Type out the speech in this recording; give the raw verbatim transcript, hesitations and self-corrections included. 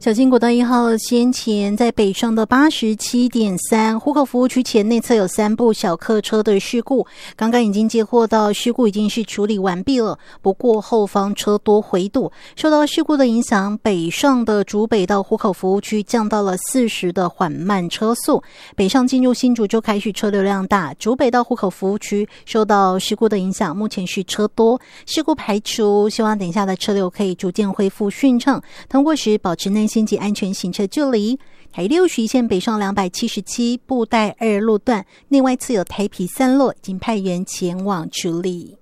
小金国道一号先前在北上的 八十七点三 湖口服务区前内侧有三部小客车的事故，刚刚已经接获到事故已经是处理完毕了，不过后方车多回堵，受到事故的影响，北上的竹北到湖口服务区降到了四十的缓慢车速，北上进入新竹就开始车流量大，竹北到湖口服务区受到事故的影响，目前是车多，事故排除，希望等一下的车流可以逐渐恢复顺畅，通过时保持耐心及安全行车距离。台六十一线北上两百七十七布袋二路段内外侧有台啤三路，已经派员前往处理。